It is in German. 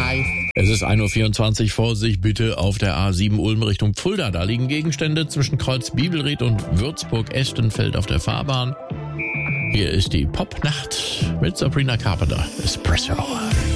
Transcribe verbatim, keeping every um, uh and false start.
Bye. Es ist ein Uhr vierundzwanzig, Vorsicht bitte auf der A sieben Ulm Richtung Fulda. Da liegen Gegenstände zwischen Kreuz Bibelried und Würzburg-Estenfeld auf der Fahrbahn. Hier ist die Popnacht mit Sabrina Carpenter. Espresso.